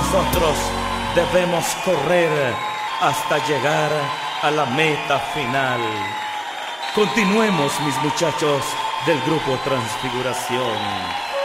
nosotros debemos correr hasta llegar a la meta final. Continuemos, mis muchachos del grupo Transfiguración.